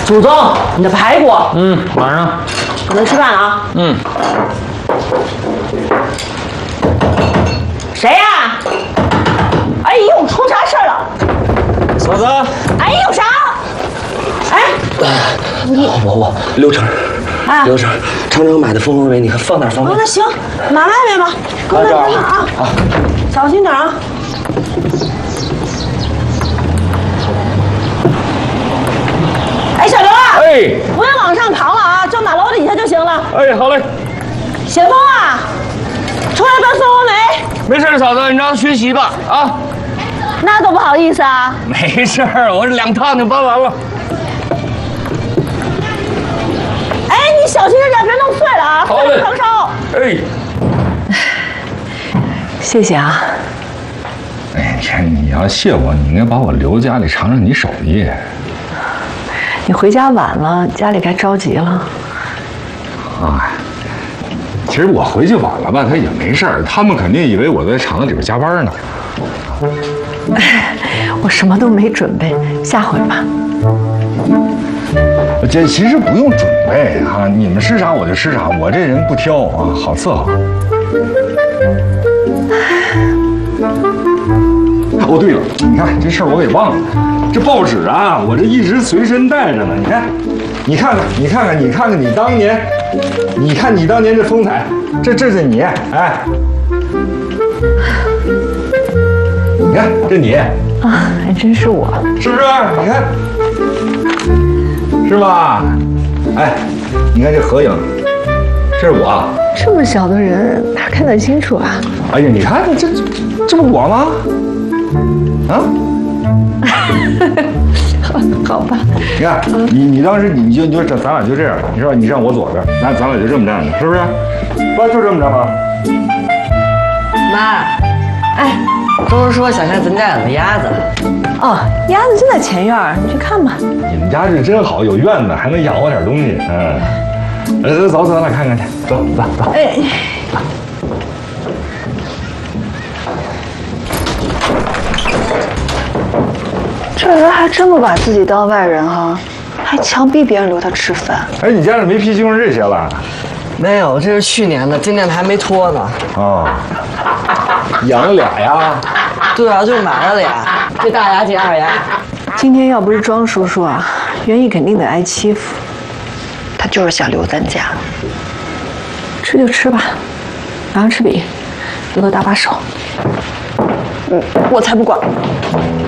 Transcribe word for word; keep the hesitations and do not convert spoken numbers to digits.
祖宗，你的排骨。 嗯，马上。 我们吃饭了啊。 嗯。 谁呀？哎呦，出啥事儿了？ 嫂子。 哎，有啥？哎， 你我我刘成， 啊， 刘成，长城买的蜂窝煤，你看放哪儿方便？ 哦，那行，码外面吧，搁那搁那啊，啊，小心点啊。哎，小刘啊， 哎， 不用往上扛了啊，就码楼底下就行了。 哎，好嘞。 雪峰啊，出来搬蜂窝煤。 没事，嫂子，你让他学习吧，啊。 那都不好意思啊。 没事儿，我这两趟就搬完了。 哎，你小心着点，别弄碎了啊！ 好嘞。 长烧。 哎。 谢谢啊。 哎，你看，你要谢我，你应该把我留家里尝尝你手艺。 你回家晚了，家里该着急了。 啊，其实我回去晚了吧，他也没事儿，他们肯定以为我在厂子里边加班呢。 我什么都没准备，下回吧。 这其实不用准备哈、啊，你们吃啥我就吃啥，我这人不挑啊，好伺候。哦，对了，你看这事儿我给忘了，这报纸啊，我这一直随身带着呢。你看，你看看，你看看，你看看你当年，你看你当年这风采，这这是你，哎，你看这你啊，还真是我， 是不是？你看，是吧？哎，你看这合影，这是我。 这么小的人哪看得清楚啊？ 哎呀，你看这这这不我吗？啊？ 好吧。 你看，你你当时你就你就这咱俩就这样，你知道你站我左边，咱咱俩就这么站着，是不是？不就这么着吗？ 妈，哎，周叔说小县咱家养个鸭子。 哦，鸭子就在前院，你去看吧。 你们家这真好，有院子，还能养活点东西。嗯，呃，走走，咱俩看看去，走走走。 哎。这人还真不把自己当外人哈，还强逼别人留他吃饭。 哎，你家里没批就是这些了？ 没有，这是去年的，今年还没脱呢。 哦，养了俩呀？ 对啊，就买了俩，这大牙这二牙。 今天要不是庄叔叔啊，袁毅肯定得挨欺负。他就是想留咱家。吃就吃吧，马上吃饼，留他搭把手。嗯，我才不管。